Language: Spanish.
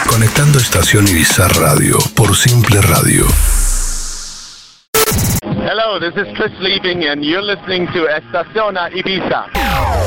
Conectando Estación Ibiza Radio por Simple Radio. Hello, this is Chris Liebing and you're listening to Estaciona Ibiza.